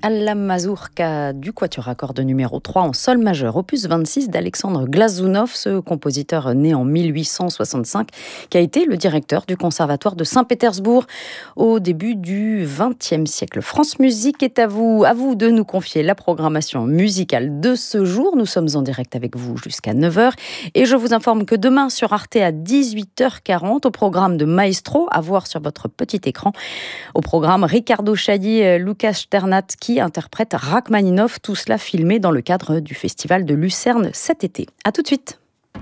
Alla Mazurka du quatuor à cordes numéro 3 en sol majeur, opus 26 d'Alexandre Glazunov, ce compositeur né en 1865, qui a été le directeur du conservatoire de Saint-Pétersbourg au début du XXe siècle. France Musique est à vous de nous confier la programmation musicale de ce jour. Nous sommes en direct avec vous jusqu'à 9h et je vous informe que demain sur Arte à 18h40 au programme de Maestro, à voir sur votre petit écran. Au programme, Ricardo Chailly, Lucas Sternat qui interprète Rachmaninov, tout cela filmé dans le cadre du festival de Lucerne cet été. A tout de suite.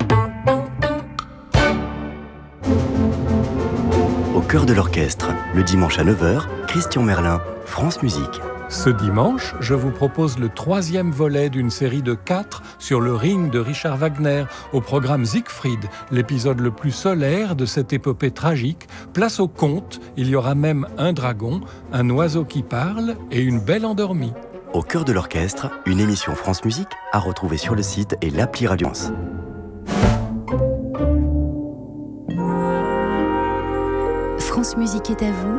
Au cœur de l'orchestre, le dimanche à 9h, Christian Merlin, France Musique. Ce dimanche, je vous propose le 3e volet d'une série de 4 sur le Ring de Richard Wagner, au programme Siegfried, l'épisode le plus solaire de cette épopée tragique. Place au conte, il y aura même un dragon, un oiseau qui parle et une belle endormie. Au cœur de l'orchestre, une émission France Musique à retrouver sur le site et l'appli Radiance. France Musique est à vous.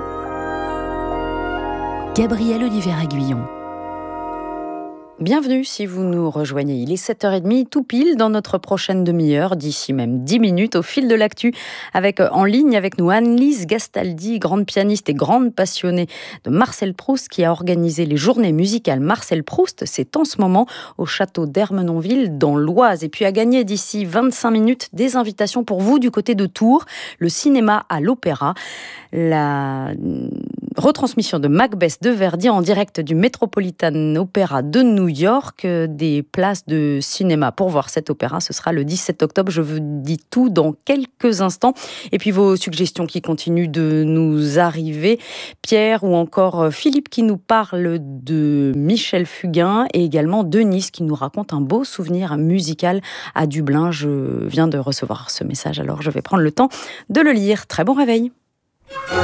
Gabrielle Olivier-Aguillon. Bienvenue si vous nous rejoignez. Il est 7h30, tout pile dans notre prochaine demi-heure, d'ici même 10 minutes, au fil de l'actu, avec en ligne avec nous Anne-Lise Gastaldi, grande pianiste et grande passionnée de Marcel Proust, qui a organisé les journées musicales Marcel Proust. C'est en ce moment au château d'Ermenonville, dans l'Oise. Et puis a gagné d'ici 25 minutes des invitations pour vous du côté de Tours, le cinéma à l'Opéra, la retransmission de Macbeth de Verdi en direct du Metropolitan Opera de New York, des places de cinéma pour voir cet opéra. Ce sera le 17 octobre. Je vous dis tout dans quelques instants. Et puis vos suggestions qui continuent de nous arriver. Pierre ou encore Philippe qui nous parle de Michel Fugain et également Denise qui nous raconte un beau souvenir musical à Dublin. Je viens de recevoir ce message, alors je vais prendre le temps de le lire. Très bon réveil.